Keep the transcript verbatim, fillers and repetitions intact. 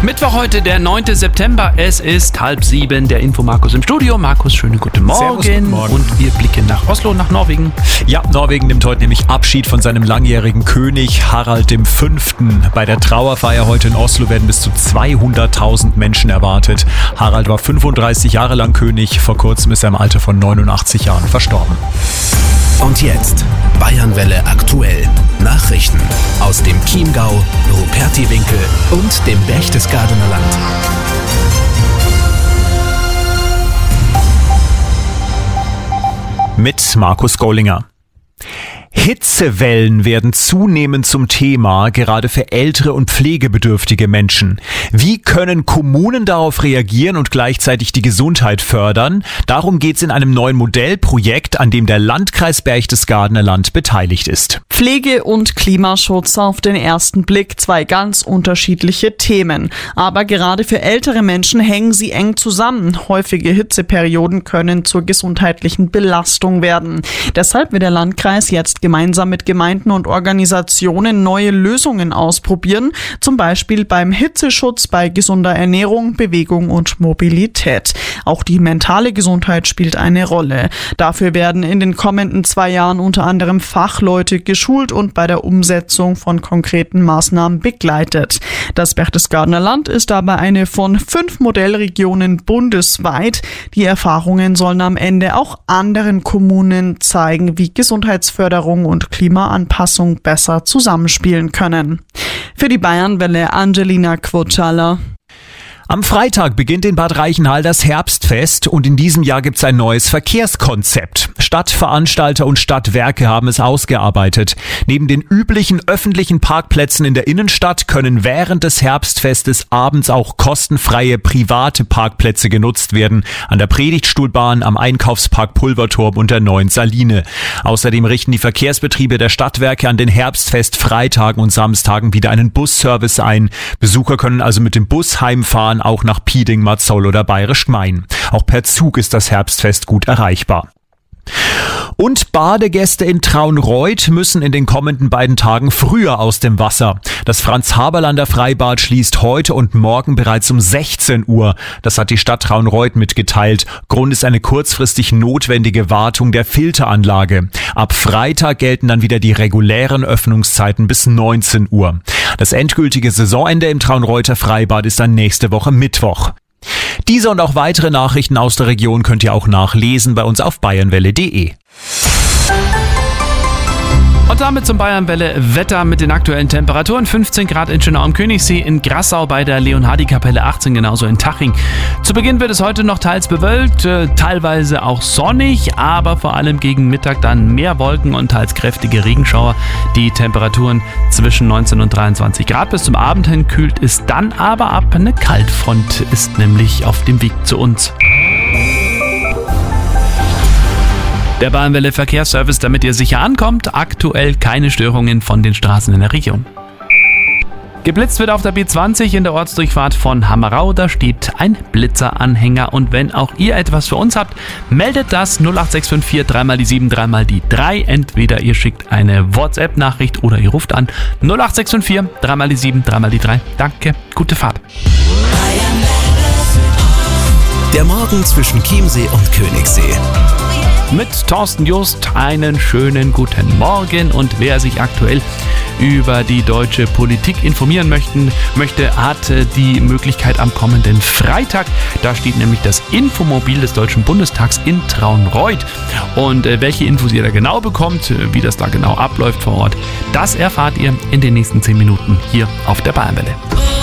Mittwoch heute, der neunte September. Es ist halb sieben. Der Info Markus im Studio. Markus, schönen guten Morgen. Servus, guten Morgen. Und wir blicken nach Oslo, nach Norwegen. Ja, Norwegen nimmt heute nämlich Abschied von seinem langjährigen König Harald der Fünfte. Bei der Trauerfeier heute in Oslo werden bis zu zweihunderttausend Menschen erwartet. Harald war fünfunddreißig Jahre lang König. Vor kurzem ist er im Alter von neunundachtzig Jahren verstorben. Und jetzt Bayernwelle aktuell. Nachrichten aus dem Chiemgau, Rupertiwinkel und dem Berchtesgadener Land. Mit Markus Gollinger. Hitzewellen werden zunehmend zum Thema, gerade für ältere und pflegebedürftige Menschen. Wie können Kommunen darauf reagieren und gleichzeitig die Gesundheit fördern? Darum geht es in einem neuen Modellprojekt, an dem der Landkreis Berchtesgadener Land beteiligt ist. Pflege und Klimaschutz auf den ersten Blick, zwei ganz unterschiedliche Themen. Aber gerade für ältere Menschen hängen sie eng zusammen. Häufige Hitzeperioden können zur gesundheitlichen Belastung werden. Deshalb will der Landkreis jetzt gemeinsam mit Gemeinden und Organisationen neue Lösungen ausprobieren, zum Beispiel beim Hitzeschutz, bei gesunder Ernährung, Bewegung und Mobilität. Auch die mentale Gesundheit spielt eine Rolle. Dafür werden in den kommenden zwei Jahren unter anderem Fachleute geschult und bei der Umsetzung von konkreten Maßnahmen begleitet. Das Berchtesgadener Land ist dabei eine von fünf Modellregionen bundesweit. Die Erfahrungen sollen am Ende auch anderen Kommunen zeigen, wie Gesundheitsförderung und Klimaanpassung besser zusammenspielen können. Für die Bayernwelle Angelina Quotschala. Am Freitag beginnt in Bad Reichenhall das Herbstfest und in diesem Jahr gibt es ein neues Verkehrskonzept. Stadtveranstalter und Stadtwerke haben es ausgearbeitet. Neben den üblichen öffentlichen Parkplätzen in der Innenstadt können während des Herbstfestes abends auch kostenfreie private Parkplätze genutzt werden. An der Predigtstuhlbahn, am Einkaufspark Pulverturm und der Neuen Saline. Außerdem richten die Verkehrsbetriebe der Stadtwerke an den Herbstfest-Freitagen und Samstagen wieder einen Busservice ein. Besucher können also mit dem Bus heimfahren, auch nach Pieding, Matzoll oder Bayerisch Gmein. Auch per Zug ist das Herbstfest gut erreichbar. Und Badegäste in Traunreut müssen in den kommenden beiden Tagen früher aus dem Wasser. Das Franz-Haberlander Freibad schließt heute und morgen bereits um sechzehn Uhr. Das hat die Stadt Traunreut mitgeteilt. Grund ist eine kurzfristig notwendige Wartung der Filteranlage. Ab Freitag gelten dann wieder die regulären Öffnungszeiten bis neunzehn Uhr. Das endgültige Saisonende im Traunreuter Freibad ist dann nächste Woche Mittwoch. Diese und auch weitere Nachrichten aus der Region könnt ihr auch nachlesen bei uns auf bayernwelle punkt de. Und damit zum Bayernwelle-Wetter mit den aktuellen Temperaturen. fünfzehn Grad in Schönau am Königssee, in Grassau bei der Leonhardikapelle achtzehn, genauso in Taching. Zu Beginn wird es heute noch teils bewölkt, äh, teilweise auch sonnig, aber vor allem gegen Mittag dann mehr Wolken und teils kräftige Regenschauer. Die Temperaturen zwischen neunzehn und dreiundzwanzig Grad. Bis zum Abend hin kühlt es dann aber ab. Eine Kaltfront ist nämlich auf dem Weg zu uns. Der Bayernwelle Verkehrsservice, damit ihr sicher ankommt. Aktuell keine Störungen von den Straßen in der Region. Geblitzt wird auf der B zwanzig in der Ortsdurchfahrt von Hammerau. Da steht ein Blitzeranhänger. Und wenn auch ihr etwas für uns habt, meldet das null acht sechs fünf vier drei mal die sieben, drei mal die drei. Entweder ihr schickt eine WhatsApp-Nachricht oder ihr ruft an null acht sechs fünf vier drei mal die sieben, drei mal die drei. Danke, gute Fahrt. Der Morgen zwischen Chiemsee und Königssee. Mit Thorsten Just einen schönen guten Morgen. Und wer sich aktuell über die deutsche Politik informieren möchten, möchte, hat die Möglichkeit am kommenden Freitag. Da steht nämlich das Infomobil des Deutschen Bundestags in Traunreut. Und welche Infos ihr da genau bekommt, wie das da genau abläuft vor Ort, das erfahrt ihr in den nächsten zehn Minuten hier auf der Bayernwelle.